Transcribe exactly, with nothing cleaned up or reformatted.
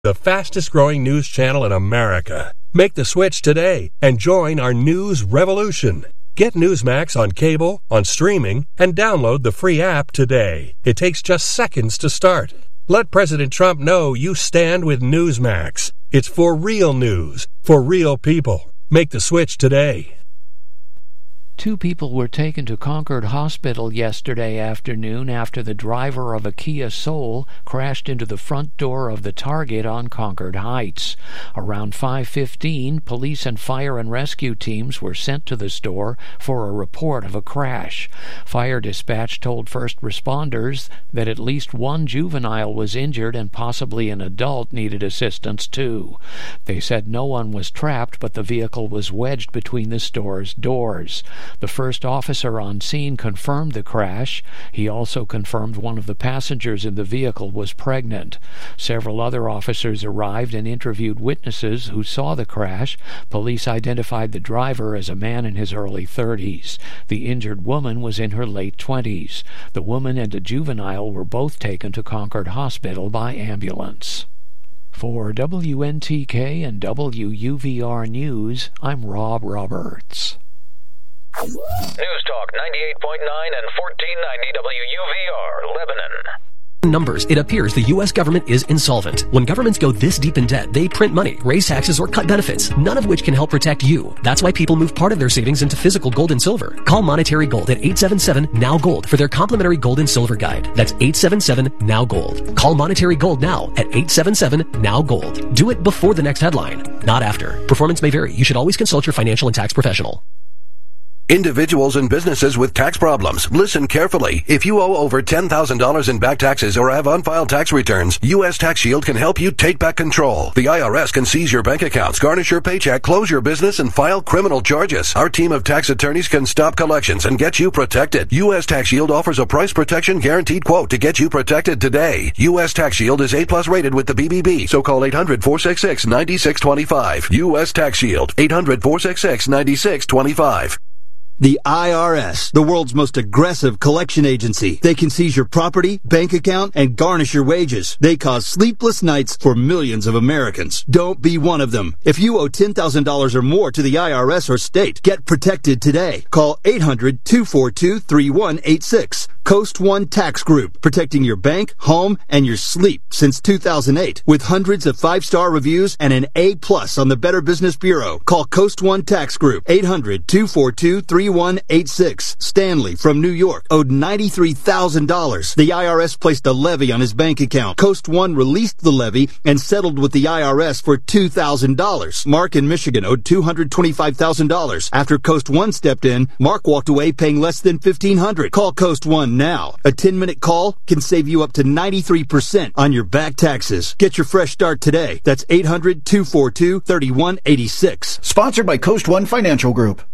the fastest growing news channel in America. Make the switch today and join our news revolution. Get Newsmax on cable, on streaming, and download the free app today. It takes just seconds to start. Let President Trump know you stand with Newsmax. It's for real news, for real people. Make the switch today. Two people were taken to Concord Hospital yesterday afternoon after the driver of a Kia Soul crashed into the front door of the Target on Concord Heights. Around five fifteen, police and fire and rescue teams were sent to the store for a report of a crash. Fire dispatch told first responders that at least one juvenile was injured and possibly an adult needed assistance too. They said no one was trapped, but the vehicle was wedged between the store's doors. The first officer on scene confirmed the crash. He also confirmed one of the passengers in the vehicle was pregnant. Several other officers arrived and interviewed witnesses who saw the crash. Police identified the driver as a man in his early thirties. The injured woman was in her late twenties. The woman and a juvenile were both taken to Concord Hospital by ambulance. For W N T K and W U V R News, I'm Rob Roberts. News Talk ninety-eight point nine and fourteen ninety W U V R, Lebanon. Numbers, it appears the U S government is insolvent. When governments go this deep in debt, they print money, raise taxes, or cut benefits, none of which can help protect you. That's why people move part of their savings into physical gold and silver. Call Monetary Gold at eight seven seven, N O W, GOLD for their complimentary gold and silver guide. That's eight seven seven, N O W, GOLD. Call Monetary Gold now at eight seven seven, N O W, GOLD. Do it before the next headline, not after. Performance may vary. You should always consult your financial and tax professional. Individuals and businesses with tax problems, listen carefully. If you owe over ten thousand dollars in back taxes or have unfiled tax returns, U S Tax Shield can help you take back control. The I R S can seize your bank accounts, garnish your paycheck, close your business, and file criminal charges. Our team of tax attorneys can stop collections and get you protected. U S Tax Shield offers a price protection guaranteed quote to get you protected today. U S Tax Shield is A plus rated with the B B B, so call eight hundred, four six six, nine six two five. U S Tax Shield, eight hundred, four six six, nine six two five. The I R S, the world's most aggressive collection agency. They can seize your property, bank account, and garnish your wages. They cause sleepless nights for millions of Americans. Don't be one of them. If you owe ten thousand dollars or more to the I R S or state, get protected today. Call eight hundred, two four two, three one eight six. Coast One Tax Group, protecting your bank, home, and your sleep since two thousand eight. With hundreds of five-star reviews and an A plus on the Better Business Bureau. Call Coast One Tax Group, eight hundred, two four two, three one eight six. Stanley from New York owed ninety-three thousand dollars. The I R S placed a levy on his bank account. Coast One released the levy and settled with the I R S for two thousand dollars. Mark in Michigan owed two hundred twenty-five thousand dollars. After Coast One stepped in, Mark walked away paying less than fifteen hundred dollars. Call Coast One now. A ten-minute call can save you up to ninety-three percent on your back taxes. Get your fresh start today. That's eight hundred, two four two, three one eight six. Sponsored by Coast One Financial Group.